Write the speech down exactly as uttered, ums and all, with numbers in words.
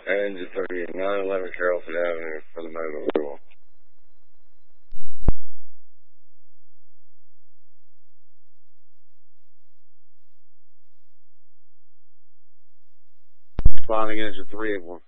Engine thirty, nine eleven Carrollton Avenue for the motor wheel. Spotting engine three eight one.